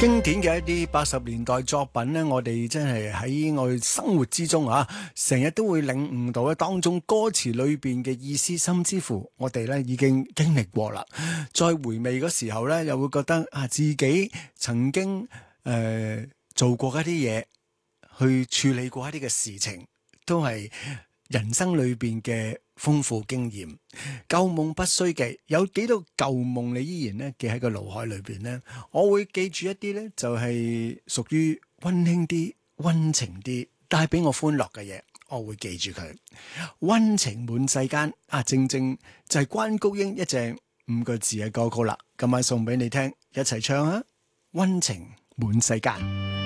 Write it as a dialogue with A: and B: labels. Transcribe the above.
A: 經典嘅一啲80年代作品呢，我哋真係喺我哋生活之中啊，成日都會領悟到咧當中歌詞裏邊嘅意思，甚至乎我哋咧已經經歷過啦。再回味嗰時候呢，又會覺得啊，自己曾經做過一啲嘢，去處理過一啲嘅事情，都係人生裏邊嘅豐富經驗。舊夢不須記，有幾多舊夢你依然咧記喺個腦海裏邊呢？我會記住一啲呢，就係屬於溫馨啲、溫情啲，帶俾我歡樂嘅嘢，我會記住佢。溫情滿世間啊，正正就係關菊英一隻5個字嘅歌曲啦。今晚送俾你聽，一齊唱啊！溫情滿世間。